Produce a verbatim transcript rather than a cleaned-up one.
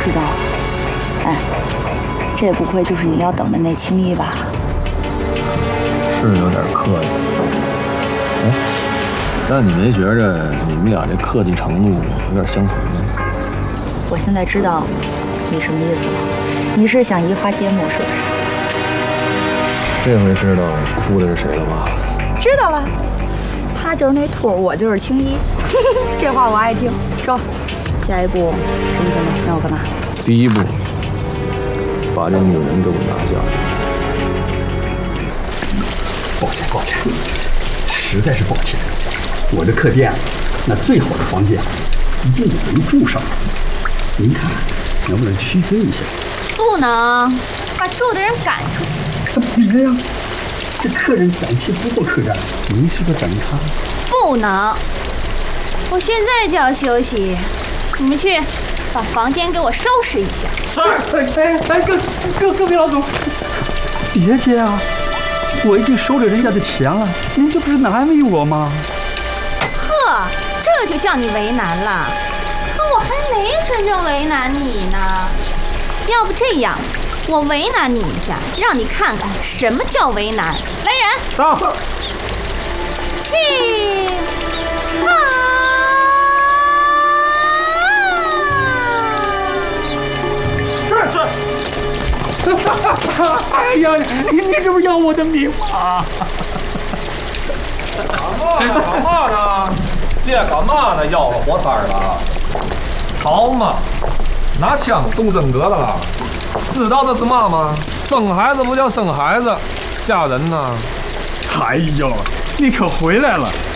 知道。哎，这不会就是你要等的那青衣吧？ 是有点客气。哎，但你没觉着你们俩这客气程度有点相同吗？ 我现在知道你什么意思了，你是想移花接木是不是？ 这回知道哭的是谁了吧？ 知道了，他就是那兔，我就是青衣。这话我爱听。说，下一步什么行动？让我干嘛？ 第一步，把这女人给我拿下。 抱歉，抱歉，实在是抱歉。我这客店那最好的房间已经有人住上了，您看能不能屈尊一下？ 不能，把住的人赶出去。 别呀，这客人暂且不做客栈，您是不是等他？ 不能，我现在就要休息，你们去把房间给我收拾一下。 是。哎哎哎，各各各位老总，别介啊，我已经收了人家的钱了，您这不是难为我吗？ 呵，这就叫你为难了，可我还没真正为难你呢。要不这样，我为难你一下，让你看看什么叫为难。来人， 到。 请唱。 是是。 哎呀，你你这不要我的命吗？ 干嘛呢？干嘛呢？这干嘛呢？要了活塞了？好嘛，拿枪动真格的了。知道这是嘛吗？生孩子不叫生孩子，吓人呐！ 哎呦，你可回来了！